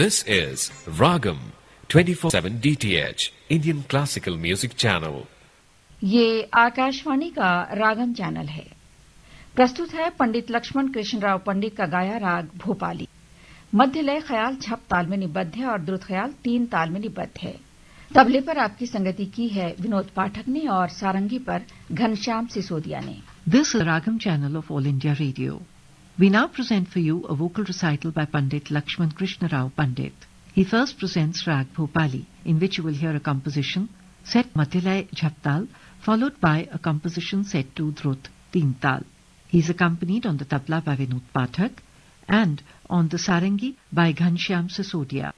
This is Ragam 24/7 DTH Indian Classical Music Channel. ये आकाशवाणी का रागम channel है। प्रस्तुत है पंडित लक्ष्मण कृष्णराव पंडित का गाया राग भोपाली। मध्य लय ख्याल छप ताल में निबद्ध है और द्रुत ख्याल 3 ताल में निबद्ध है। तबले पर आपकी संगति की है विनोद पाठक ने और सारंगी पर घनश्याम सिसोदिया ने। This is Ragam channel of All India Radio. We now present for you a vocal recital by Pandit Lakshman Krishna Rao Pandit. He first presents Rag Bhopali, in which you will hear a composition set Madhyalay Jhaptal, followed by a composition set to Drut Teental. He is accompanied on the tabla by Vinod Pathak and on the sarangi by Ghanshyam Sisodia.